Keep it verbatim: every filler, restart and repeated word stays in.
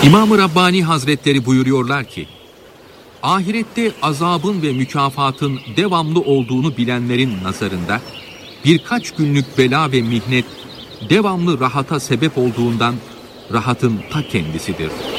İmam-ı Rabbani Hazretleri buyuruyorlar ki, ahirette azabın ve mükafatın devamlı olduğunu bilenlerin nazarında birkaç günlük bela ve mihnet devamlı rahata sebep olduğundan rahatın ta kendisidir.